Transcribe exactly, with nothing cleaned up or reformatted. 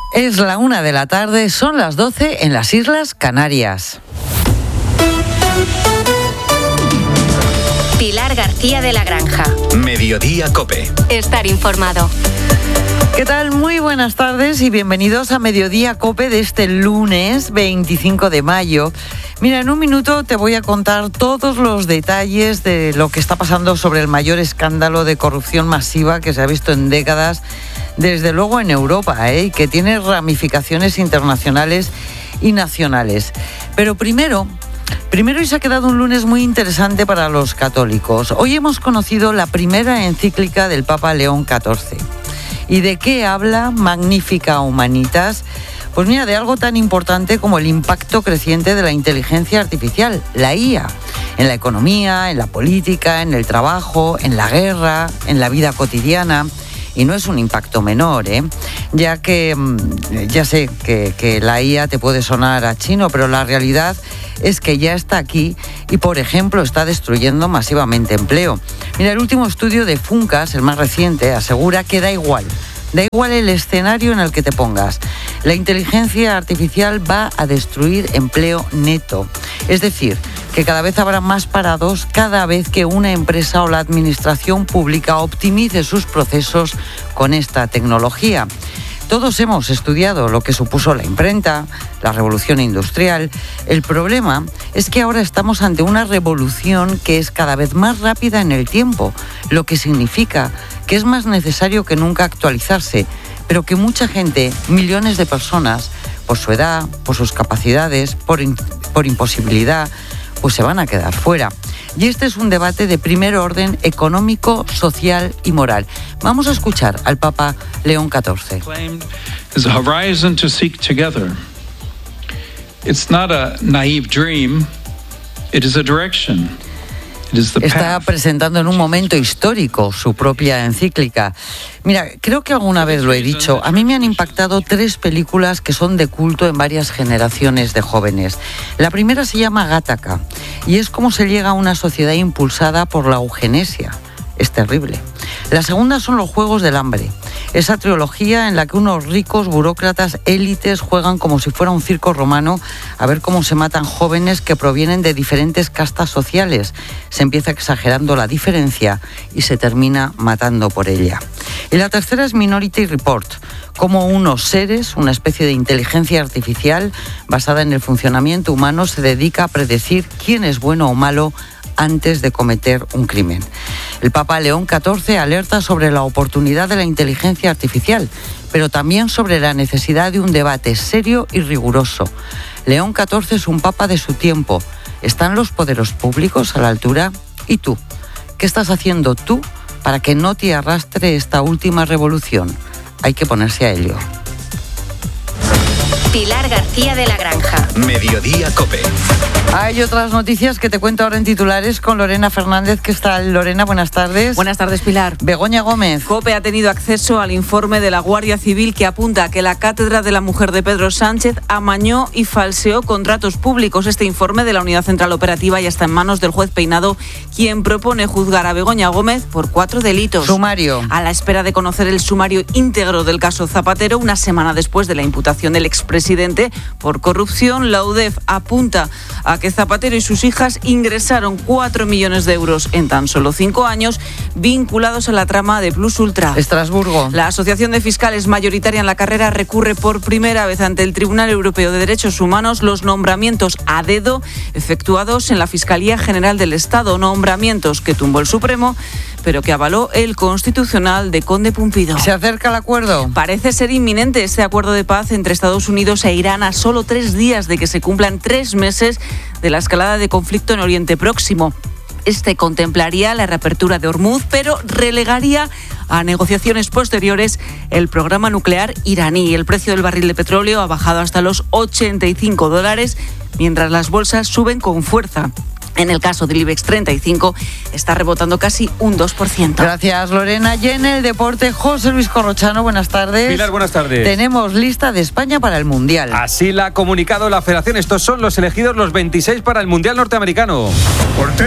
Es la una de la tarde, son las doce en las Islas Canarias. Pilar García de la Granja. Mediodía COPE. Estar informado. ¿Qué tal? Muy buenas tardes y bienvenidos a Mediodía COPE de este lunes veinticinco de mayo. Mira, en un minuto te voy a contar todos los detalles de lo que está pasando sobre el mayor escándalo de corrupción masiva que se ha visto en décadas, desde luego en Europa, ¿eh? que tiene ramificaciones internacionales y nacionales. Pero primero... Primero, hoy se ha quedado un lunes muy interesante para los católicos. Hoy hemos conocido la primera encíclica del Papa León catorce. ¿Y de qué habla Magnificat Humanitas? Pues mira, de algo tan importante como el impacto creciente de la inteligencia artificial, la I A, en la economía, en la política, en el trabajo, en la guerra, en la vida cotidiana. Y no es un impacto menor, ¿eh? ya que ya sé que, que la I A te puede sonar a chino, pero la realidad es que ya está aquí y, por ejemplo, está destruyendo masivamente empleo. Mira, el último estudio de Funcas, el más reciente, asegura que da igual, da igual el escenario en el que te pongas. La inteligencia artificial va a destruir empleo neto. Es decir, que cada vez habrá más parados cada vez que una empresa o la administración pública optimice sus procesos con esta tecnología. Todos hemos estudiado lo que supuso la imprenta, la revolución industrial. El problema es que ahora estamos ante una revolución que es cada vez más rápida en el tiempo, lo que significa que es más necesario que nunca actualizarse, pero que mucha gente, millones de personas, por su edad, por sus capacidades, por, in- por imposibilidad, pues se van a quedar fuera. Y este es un debate de primer orden económico, social y moral. Vamos a escuchar al Papa León catorce. Is a horizon to seek together. It's not a naive dream, it is a direction. Está presentando en un momento histórico su propia encíclica. Mira, creo que alguna vez lo he dicho, a mí me han impactado tres películas que son de culto en varias generaciones de jóvenes. La primera se llama Gattaca y es cómo se llega a una sociedad impulsada por la eugenesia. Es terrible. La segunda son Los Juegos del Hambre, esa trilogía en la que unos ricos burócratas élites juegan como si fuera un circo romano a ver cómo se matan jóvenes que provienen de diferentes castas sociales. Se empieza exagerando la diferencia y se termina matando por ella. Y la tercera es Minority Report, cómo unos seres, una especie de inteligencia artificial basada en el funcionamiento humano, se dedica a predecir quién es bueno o malo antes de cometer un crimen. El Papa León catorce alerta sobre la oportunidad de la inteligencia artificial, pero también sobre la necesidad de un debate serio y riguroso. León catorce es un papa de su tiempo. ¿Están los poderes públicos a la altura? ¿Y tú? ¿Qué estás haciendo tú para que no te arrastre esta última revolución? Hay que ponerse a ello. Pilar García de la Granja. Mediodía COPE. Hay otras noticias que te cuento ahora en titulares con Lorena Fernández. ¿Qué tal, Lorena? Buenas tardes. Buenas tardes, Pilar. Begoña Gómez. COPE ha tenido acceso al informe de la Guardia Civil que apunta a que la Cátedra de la Mujer de Pedro Sánchez amañó y falseó contratos públicos. Este informe de la Unidad Central Operativa ya está en manos del juez Peinado, quien propone juzgar a Begoña Gómez por cuatro delitos. Sumario. A la espera de conocer el sumario íntegro del caso Zapatero, una semana después de la imputación del expresidente por corrupción, la U D E F apunta a que Zapatero y sus hijas ingresaron cuatro millones de euros en tan solo cinco años vinculados a la trama de Plus Ultra. Estrasburgo. La Asociación de Fiscales mayoritaria en la carrera recurre por primera vez ante el Tribunal Europeo de Derechos Humanos los nombramientos a dedo efectuados en la Fiscalía General del Estado, nombramientos que tumbó el Supremo, pero que avaló el Constitucional de Conde Pumpido. ¿Se acerca el acuerdo? Parece ser inminente este acuerdo de paz entre Estados Unidos e Irán a solo tres días de que se cumplan tres meses de la escalada de conflicto en Oriente Próximo. Este contemplaría la reapertura de Hormuz, pero relegaría a negociaciones posteriores el programa nuclear iraní. El precio del barril de petróleo ha bajado hasta los ochenta y cinco dólares, mientras las bolsas suben con fuerza. En el caso del IBEX treinta y cinco está rebotando casi un dos por ciento. Gracias, Lorena. Y en el deporte, José Luis Corrochano, buenas tardes. Pilar, buenas tardes. Tenemos lista de España para el Mundial. Así la ha comunicado la Federación. Estos son los elegidos los veintiséis para el Mundial norteamericano. Portero.